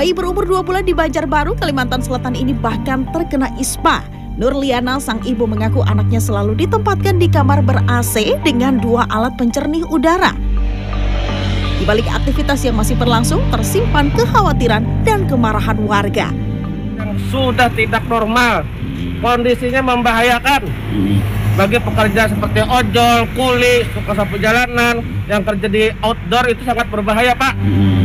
Bayi berumur 2 bulan di Banjarbaru, Kalimantan Selatan ini bahkan terkena ispa. Nurliana, sang ibu, mengaku anaknya selalu ditempatkan di kamar ber-AC dengan 2 alat pencernih udara. Di balik aktivitas yang masih berlangsung, tersimpan kekhawatiran dan kemarahan warga. Sudah tidak normal, kondisinya membahayakan bagi pekerja seperti ojol, kuli, usaha perjalanan yang kerja di outdoor itu sangat berbahaya, Pak.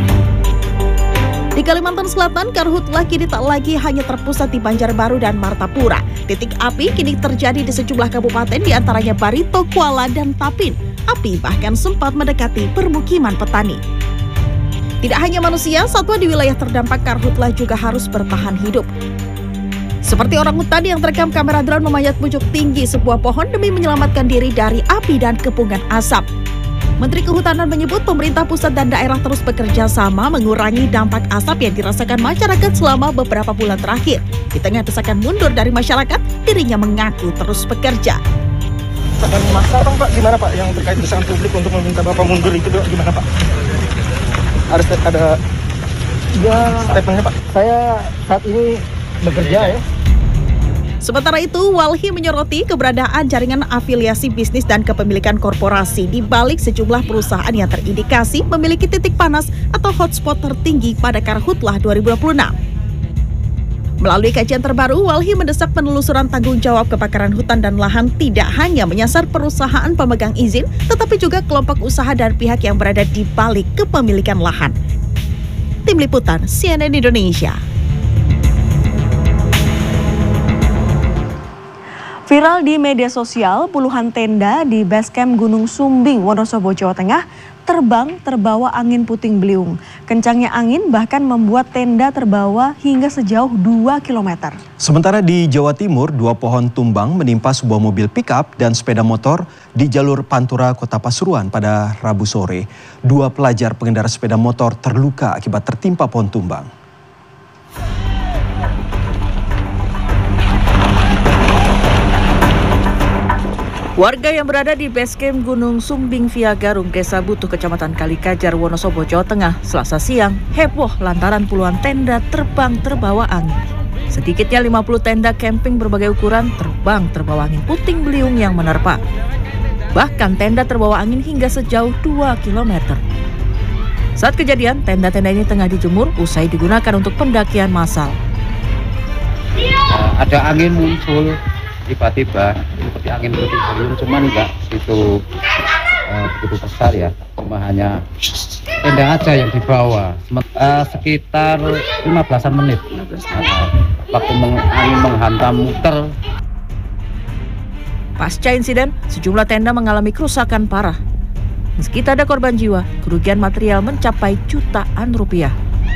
Di Kalimantan Selatan, karhutlah kini tak lagi hanya terpusat di Banjarbaru dan Martapura. Titik api kini terjadi di sejumlah kabupaten, diantaranya Barito, Kuala, dan Tapin. Api bahkan sempat mendekati permukiman petani. Tidak hanya manusia, satwa di wilayah terdampak karhutlah juga harus bertahan hidup. Seperti orangutan yang terekam kamera drone memanjat pucuk tinggi sebuah pohon demi menyelamatkan diri dari api dan kepungan asap. Menteri Kehutanan menyebut pemerintah pusat dan daerah terus bekerja sama mengurangi dampak asap yang dirasakan masyarakat selama beberapa bulan terakhir. Di tengah desakan mundur dari masyarakat, dirinya mengaku terus bekerja. Desakan massa Pak, gimana Pak yang terkait desakan publik untuk meminta Bapak mundur itu gimana Pak? Harus ada statementnya Pak. Saya saat ini bekerja ya. Sementara itu, Walhi menyoroti keberadaan jaringan afiliasi bisnis dan kepemilikan korporasi di balik sejumlah perusahaan yang terindikasi memiliki titik panas atau hotspot tertinggi pada Karhutlah 2026. Melalui kajian terbaru, Walhi mendesak penelusuran tanggung jawab kebakaran hutan dan lahan tidak hanya menyasar perusahaan pemegang izin, tetapi juga kelompok usaha dan pihak yang berada di balik kepemilikan lahan. Tim Liputan CNN Indonesia. Viral di media sosial, puluhan tenda di basecamp Gunung Sumbing, Wonosobo, Jawa Tengah terbang terbawa angin puting beliung. Kencangnya angin bahkan membuat tenda terbawa hingga sejauh 2 km. Sementara di Jawa Timur, 2 pohon tumbang menimpa sebuah mobil pickup dan sepeda motor di jalur Pantura, Kota Pasuruan pada Rabu sore. 2 pelajar pengendara sepeda motor terluka akibat tertimpa pohon tumbang. Warga yang berada di basecamp Gunung Sumbing Via Garung, Desa Butuh, Kecamatan Kalikajar, Wonosobo, Jawa Tengah, Selasa siang heboh lantaran puluhan tenda terbang terbawa angin. Sedikitnya 50 tenda camping berbagai ukuran terbang terbawa angin puting beliung yang menerpa. Bahkan tenda terbawa angin hingga sejauh 2 km. Saat kejadian, tenda-tenda ini tengah dijemur usai digunakan untuk pendakian massal. Ada angin muncul tiba-tiba seperti angin puting beliung, cuman enggak begitu besar ya, cuma hanya tenda aja yang dibawa. Sekitar 15-an menit waktu angin menghantam muter. Pasca insiden, sejumlah tenda mengalami kerusakan parah. Meski tak ada korban jiwa, kerugian material mencapai jutaan rupiah.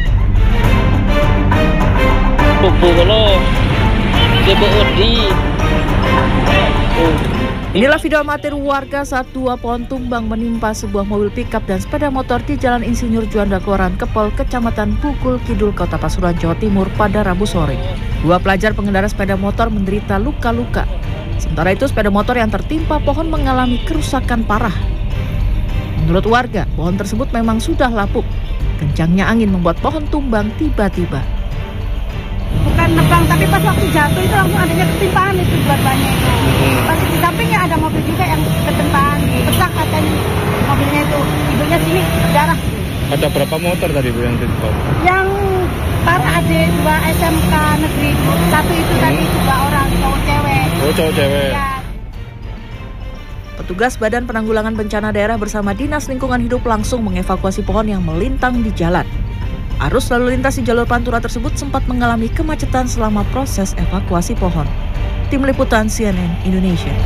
Inilah video amatir warga saat 2 pohon tumbang menimpa sebuah mobil pickup dan sepeda motor di Jalan Insinyur Juanda Kloran, Kepol, Kecamatan Bukul Kidul, Kota Pasuruan, Jawa Timur pada Rabu sore. 2 pelajar pengendara sepeda motor menderita luka-luka. Sementara itu, sepeda motor yang tertimpa pohon mengalami kerusakan parah. Menurut warga, pohon tersebut memang sudah lapuk. Kencangnya angin membuat pohon tumbang tiba-tiba. Bukan nebang, tapi pas waktu jatuh itu langsung adanya ketimpaan itu dua-duanya itu. Pas di sampingnya ada mobil juga yang ketempaan, pesak katanya mobilnya itu. Ibunya sini berdarah. Ada berapa motor tadi Bu yang ditimpa? Yang parah ada 2 SMK negeri, 1 itu tadi 2 orang cowok cewek. Oh, cowok cewek. Ya. Petugas Badan Penanggulangan Bencana Daerah bersama Dinas Lingkungan Hidup langsung mengevakuasi pohon yang melintang di jalan. Arus lalu lintas di jalur Pantura tersebut sempat mengalami kemacetan selama proses evakuasi pohon. Tim Liputan CNN Indonesia.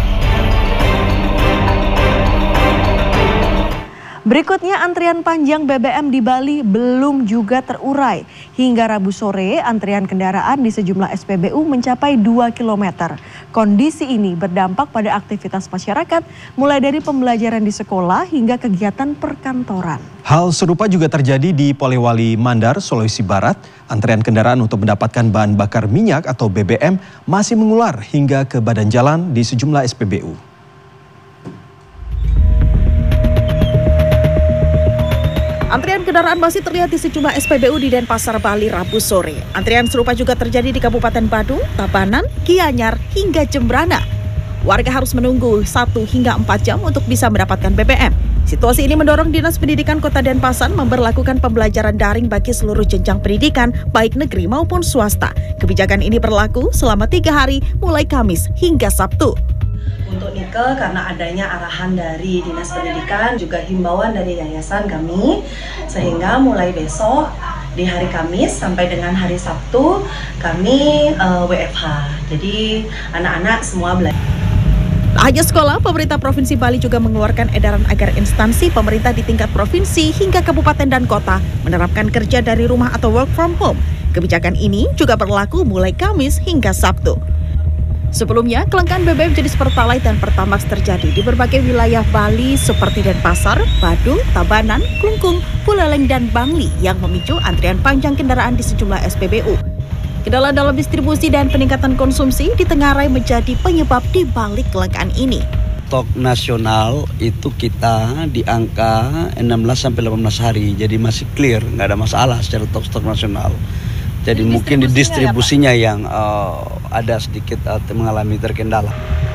Berikutnya, antrian panjang BBM di Bali belum juga terurai. Hingga Rabu sore, antrian kendaraan di sejumlah SPBU mencapai 2 km. Kondisi ini berdampak pada aktivitas masyarakat, mulai dari pembelajaran di sekolah hingga kegiatan perkantoran. Hal serupa juga terjadi di Polewali Mandar, Sulawesi Barat. Antrean kendaraan untuk mendapatkan bahan bakar minyak atau BBM masih mengular hingga ke badan jalan di sejumlah SPBU. Antrian kendaraan masih terlihat di sejumlah SPBU di Denpasar, Bali, Rabu sore. Antrian serupa juga terjadi di Kabupaten Badung, Tabanan, Gianyar, hingga Jembrana. Warga harus menunggu 1 hingga 4 jam untuk bisa mendapatkan BBM. Situasi ini mendorong Dinas Pendidikan Kota Denpasar memberlakukan pembelajaran daring bagi seluruh jenjang pendidikan, baik negeri maupun swasta. Kebijakan ini berlaku selama 3 hari, mulai Kamis hingga Sabtu. Untuk nikel, karena adanya arahan dari Dinas Pendidikan, juga himbauan dari yayasan kami, sehingga mulai besok di hari Kamis sampai dengan hari Sabtu kami WFH. Jadi anak-anak semua belajar. Tak hanya sekolah, pemerintah Provinsi Bali juga mengeluarkan edaran agar instansi pemerintah di tingkat provinsi hingga kabupaten dan kota menerapkan kerja dari rumah atau work from home. Kebijakan ini juga berlaku mulai Kamis hingga Sabtu. Sebelumnya, kelangkaan BBM jenis Pertalite dan Pertamax terjadi di berbagai wilayah Bali seperti Denpasar, Badung, Tabanan, Klungkung, Buleleng, dan Bangli yang memicu antrian panjang kendaraan di sejumlah SPBU. Kendala dalam distribusi dan peningkatan konsumsi ditengarai menjadi penyebab di balik kelangkaan ini. Stok nasional itu kita di angka 16-18 hari, jadi masih clear, nggak ada masalah secara stok nasional. Jadi mungkin di distribusinya yang ada sedikit mengalami terkendala.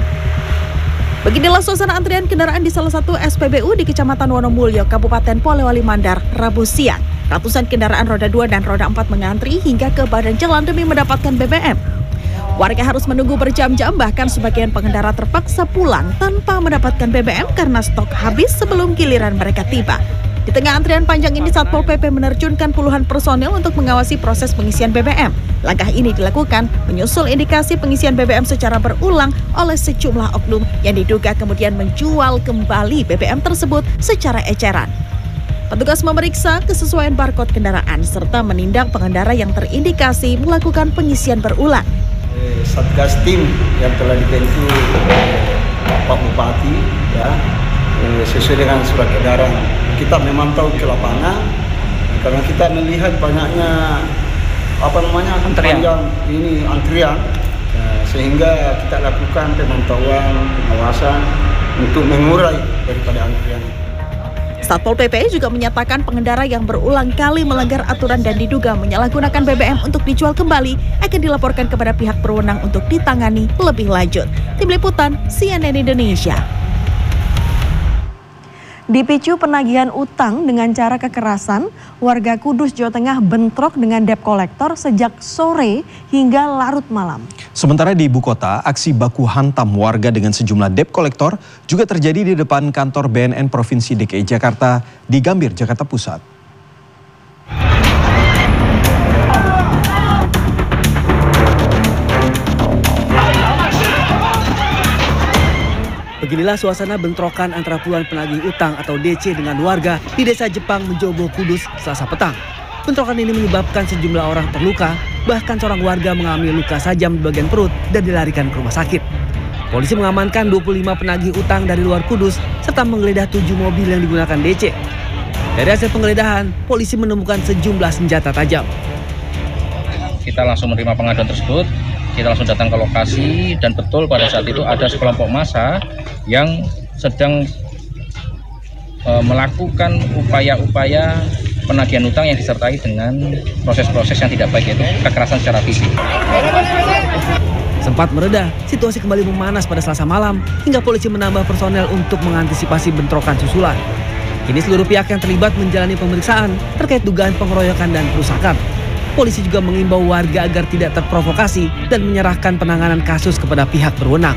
Beginilah suasana antrian kendaraan di salah satu SPBU di Kecamatan Wonomulyo, Kabupaten Polewali Mandar, Rabu siang. Ratusan kendaraan roda 2 dan roda 4 mengantri hingga ke badan jalan demi mendapatkan BBM. Warga harus menunggu berjam-jam, bahkan sebagian pengendara terpaksa pulang tanpa mendapatkan BBM karena stok habis sebelum giliran mereka tiba. Di tengah antrian panjang ini, Satpol PP menerjunkan puluhan personel untuk mengawasi proses pengisian BBM. Langkah ini dilakukan menyusul indikasi pengisian BBM secara berulang oleh sejumlah oknum yang diduga kemudian menjual kembali BBM tersebut secara eceran. Petugas memeriksa kesesuaian barcode kendaraan serta menindak pengendara yang terindikasi melakukan pengisian berulang. Satgas tim yang telah dibentuk Pak Bupati, ya, sesuai dengan surat edaran. Kita memantau ke lapangan karena kita melihat banyaknya antrian, sehingga kita lakukan pemantauan, pengawasan untuk mengurai daripada antrian. Satpol PP juga menyatakan pengendara yang berulang kali melanggar aturan dan diduga menyalahgunakan BBM untuk dijual kembali akan dilaporkan kepada pihak berwenang untuk ditangani lebih lanjut. Tim Liputan CNN Indonesia. Dipicu penagihan utang dengan cara kekerasan, warga Kudus, Jawa Tengah bentrok dengan debt collector sejak sore hingga larut malam. Sementara di ibu kota, aksi baku hantam warga dengan sejumlah debt collector juga terjadi di depan kantor BNN Provinsi DKI Jakarta di Gambir, Jakarta Pusat. Beginilah suasana bentrokan antara puluhan penagih utang atau DC dengan warga di Desa Jepang, Menjobo, Kudus, Selasa petang. Bentrokan ini menyebabkan sejumlah orang terluka, bahkan seorang warga mengalami luka sajam di bagian perut dan dilarikan ke rumah sakit. Polisi mengamankan 25 penagih utang dari luar Kudus serta menggeledah 7 mobil yang digunakan DC. Dari hasil penggeledahan, polisi menemukan sejumlah senjata tajam. Kita langsung menerima pengaduan tersebut. Kita langsung datang ke lokasi dan betul pada saat itu ada sekelompok massa yang sedang melakukan upaya-upaya penagihan utang yang disertai dengan proses-proses yang tidak baik, yaitu kekerasan secara fisik. Sempat mereda, situasi kembali memanas pada Selasa malam hingga polisi menambah personel untuk mengantisipasi bentrokan susulan. Kini seluruh pihak yang terlibat menjalani pemeriksaan terkait dugaan pengeroyokan dan perusakan. Polisi juga mengimbau warga agar tidak terprovokasi dan menyerahkan penanganan kasus kepada pihak berwenang.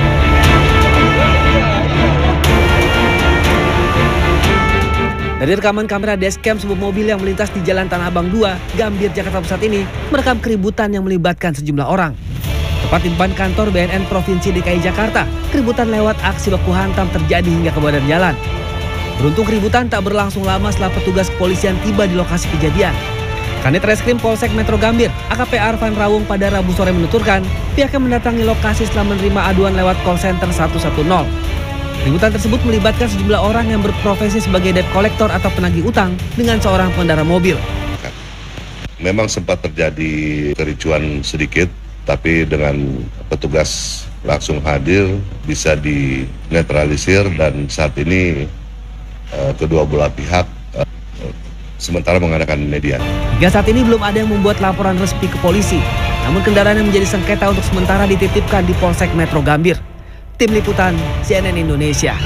Dari rekaman kamera dashcam sebuah mobil yang melintas di Jalan Tanah Abang 2, Gambir, Jakarta Pusat ini merekam keributan yang melibatkan sejumlah orang. Tepat di depan kantor BNN Provinsi DKI Jakarta, keributan lewat aksi baku hantam terjadi hingga ke badan jalan. Beruntung keributan tak berlangsung lama setelah petugas kepolisian tiba di lokasi kejadian. Kanit Reskrim Polsek Metro Gambir, AKP Arfan Rawung pada Rabu sore menuturkan pihaknya mendatangi lokasi setelah menerima aduan lewat call center 110. Keributan tersebut melibatkan sejumlah orang yang berprofesi sebagai debt collector atau penagih utang dengan seorang pengendara mobil. Memang sempat terjadi kericuan sedikit, tapi dengan petugas langsung hadir bisa dinetralisir dan saat ini kedua belah pihak sementara mengadakan median. Hingga saat ini belum ada yang membuat laporan resmi ke polisi. Namun kendaraan yang menjadi sengketa untuk sementara dititipkan di Polsek Metro Gambir. Tim Liputan CNN Indonesia.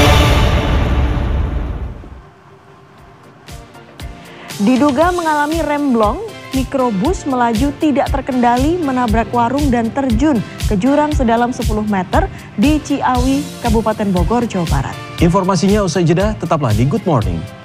Diduga mengalami remblong, mikrobus melaju tidak terkendali menabrak warung dan terjun ke jurang sedalam 10 meter di Ciawi, Kabupaten Bogor, Jawa Barat. Informasinya usai jeda, tetaplah di Good Morning.